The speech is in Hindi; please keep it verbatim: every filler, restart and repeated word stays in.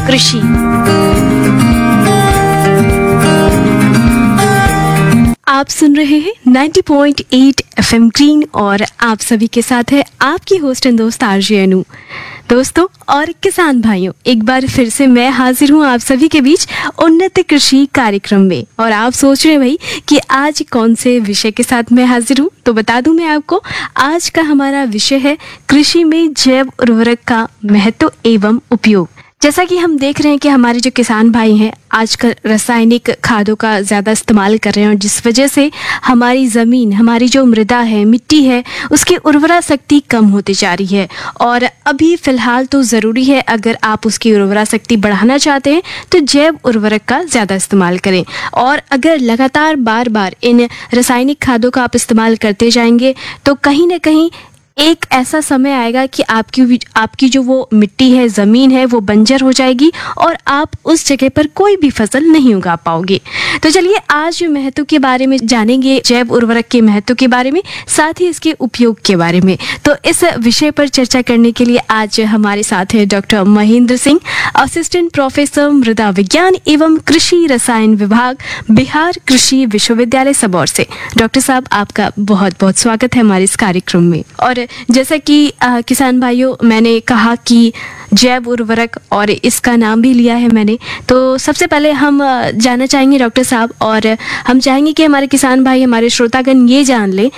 कृषि। आप सुन रहे हैं नब्बे पॉइंट आठ एफएम ग्रीन और आप सभी के साथ है आपकी होस्ट एंड दोस्त आरजे अनु। दोस्तों और किसान भाइयों, एक बार फिर से मैं हाजिर हूँ आप सभी के बीच उन्नत कृषि कार्यक्रम में। और आप सोच रहे हैं भाई कि आज कौन से विषय के साथ मैं हाजिर हूँ, तो बता दूं मैं आपको, आज का हमारा विषय है कृषि में जैव उर्वरक का महत्व एवं उपयोग। जैसा कि हम देख रहे हैं कि हमारे जो किसान भाई हैं आजकल रासायनिक खादों का ज़्यादा इस्तेमाल कर रहे हैं और जिस वजह से हमारी ज़मीन, हमारी जो मृदा है, मिट्टी है, उसकी उर्वरा शक्ति कम होती जा रही है। और अभी फ़िलहाल तो ज़रूरी है, अगर आप उसकी उर्वरा शक्ति बढ़ाना चाहते हैं तो जैव उर्वरक का ज़्यादा इस्तेमाल करें। और अगर लगातार बार बार इन रासायनिक खादों का आप इस्तेमाल करते जाएंगे तो कहीं ना कहीं एक ऐसा समय आएगा कि आपकी आपकी जो वो मिट्टी है, ज़मीन है, वो बंजर हो जाएगी और आप उस जगह पर कोई भी फसल नहीं उगा पाओगे। तो चलिए आज महत्व के बारे में जानेंगे, जैव उर्वरक के महत्व के बारे में, साथ ही इसके उपयोग के बारे में। तो इस विषय पर चर्चा करने के लिए आज हमारे साथ है doctor Mahendra Singh, assistant professor मृदा विज्ञान एवं कृषि रसायन विभाग, बिहार कृषि विश्वविद्यालय सबौर से। डॉक्टर साहब, आपका बहुत बहुत स्वागत है हमारे इस कार्यक्रम में। और जैसा कि आ, किसान भाइयों, मैंने कहा कि जैव उर्वरक और इसका नाम भी लिया है मैंने, तो सबसे पहले हम जानना चाहेंगे डॉक्टर साहब, और हम चाहेंगे कि हमारे किसान भाई, हमारे श्रोतागण ये जान लें